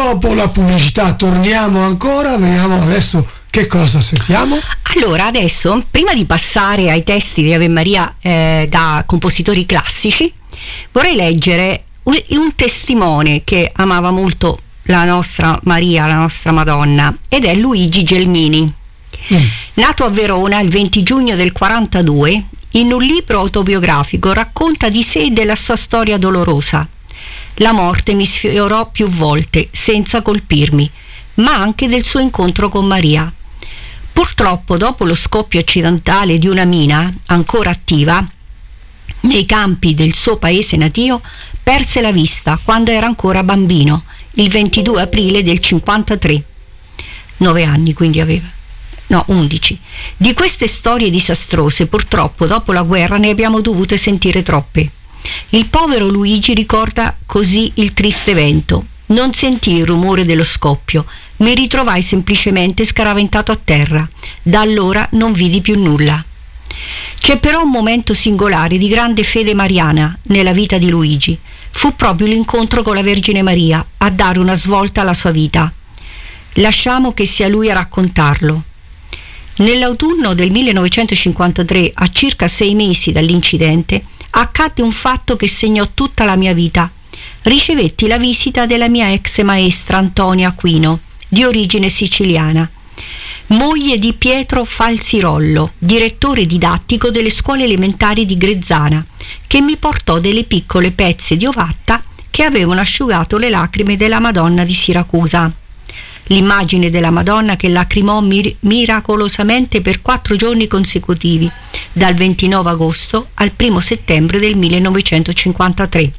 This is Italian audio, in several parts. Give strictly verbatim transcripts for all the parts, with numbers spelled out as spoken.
dopo la pubblicità torniamo ancora, vediamo adesso che cosa sentiamo. Allora, adesso, prima di passare ai testi di Ave Maria eh, da compositori classici, vorrei leggere un, un testimone che amava molto la nostra Maria, la nostra Madonna, ed è Luigi Gelmini. Mm. Nato a Verona il venti giugno del quarantadue, in un libro autobiografico racconta di sé e della sua storia dolorosa. La morte mi sfiorò più volte senza colpirmi, ma anche del suo incontro con Maria. Purtroppo, dopo lo scoppio accidentale di una mina ancora attiva nei campi del suo paese natio, perse la vista quando era ancora bambino, il ventidue aprile del cinquantatré. Nove anni quindi aveva. No, undici. Di queste storie disastrose, purtroppo, dopo la guerra ne abbiamo dovute sentire troppe. Il povero Luigi ricorda così il triste evento. Non sentii il rumore dello scoppio, mi ritrovai semplicemente scaraventato a terra. Da allora non vidi più nulla. C'è però un momento singolare di grande fede mariana nella vita di Luigi. Fu proprio l'incontro con la Vergine Maria a dare una svolta alla sua vita. Lasciamo che sia lui a raccontarlo. Nell'autunno del millenovecentocinquantatré, a circa sei mesi dall'incidente, accadde un fatto che segnò tutta la mia vita. Ricevetti la visita della mia ex maestra Antonia Aquino, di origine siciliana, moglie di Pietro Falzirollo, direttore didattico delle scuole elementari di Grezzana, che mi portò delle piccole pezze di ovatta che avevano asciugato le lacrime della Madonna di Siracusa. L'immagine della Madonna che lacrimò mir- miracolosamente per quattro giorni consecutivi, dal ventinove agosto al primo settembre del millenovecentocinquantatré.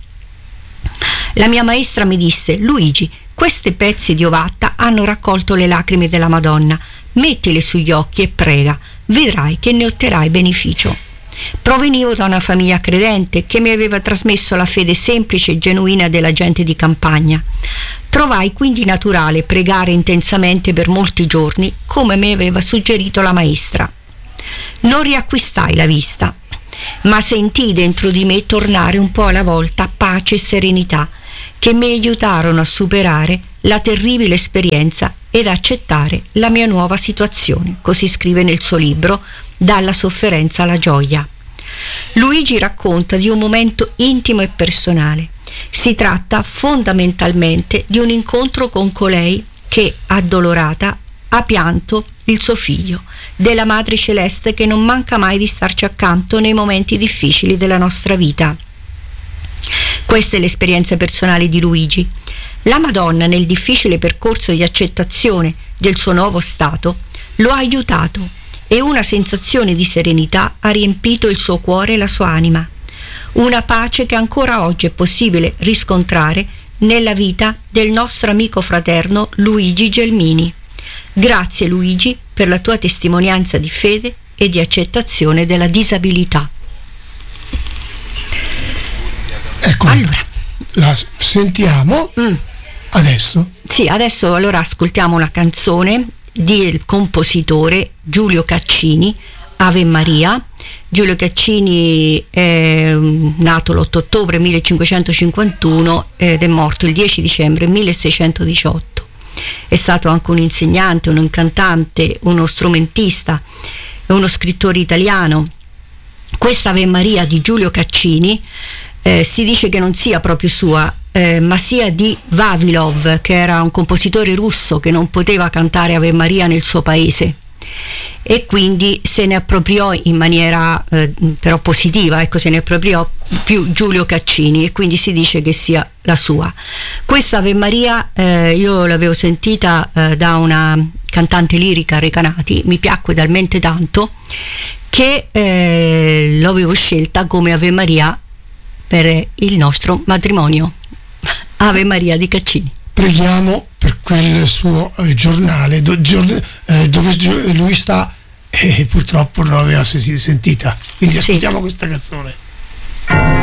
La mia maestra mi disse: Luigi, queste pezze di ovatta hanno raccolto le lacrime della Madonna, mettile sugli occhi e prega, vedrai che ne otterrai beneficio. Provenivo da una famiglia credente che mi aveva trasmesso la fede semplice e genuina della gente di campagna. Trovai quindi naturale pregare intensamente per molti giorni, come mi aveva suggerito la maestra. Non riacquistai la vista, ma sentii dentro di me tornare un po' alla volta pace e serenità, che mi aiutarono a superare la terribile esperienza ed accettare la mia nuova situazione, così scrive nel suo libro Dalla sofferenza alla gioia. Luigi racconta di un momento intimo e personale. Si tratta fondamentalmente di un incontro con colei che, addolorata, ha pianto il suo figlio, della Madre Celeste che non manca mai di starci accanto nei momenti difficili della nostra vita. Questa è l'esperienza personale di Luigi. La Madonna, nel difficile percorso di accettazione del suo nuovo stato, lo ha aiutato e una sensazione di serenità ha riempito il suo cuore e la sua anima. Una pace che ancora oggi è possibile riscontrare nella vita del nostro amico fraterno Luigi Gelmini. Grazie Luigi per la tua testimonianza di fede e di accettazione della disabilità. Ecco, allora la sentiamo mm. adesso. Sì, adesso allora ascoltiamo una canzone del compositore Giulio Caccini, Ave Maria. Giulio Caccini è nato l'otto ottobre millecinquecentocinquantuno ed è morto il dieci dicembre milleseicentodiciotto. È stato anche un insegnante, un cantante, uno strumentista e uno scrittore italiano. Questa Ave Maria di Giulio Caccini eh, si dice che non sia proprio sua, eh, ma sia di Vavilov, che era un compositore russo che non poteva cantare Ave Maria nel suo paese, e quindi se ne appropriò in maniera eh, però positiva, ecco, se ne appropriò più Giulio Caccini, e quindi si dice che sia la sua. Questa Ave Maria eh, io l'avevo sentita eh, da una cantante lirica, Recanati, mi piacque talmente tanto che eh, l'avevo scelta come Ave Maria per il nostro matrimonio. Ave Maria di Caccini. Preghiamo per quel suo eh, giornale do, giorn- eh, dove lui sta e eh, purtroppo non l'aveva sentita, quindi ascoltiamo sì. questa canzone.